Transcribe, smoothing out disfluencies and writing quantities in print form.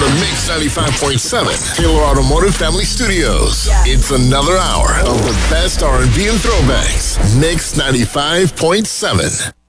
the Mix 95.7 Taylor Automotive Family Studios. It's another hour of the best R&B and throwbacks. Mix 95.7.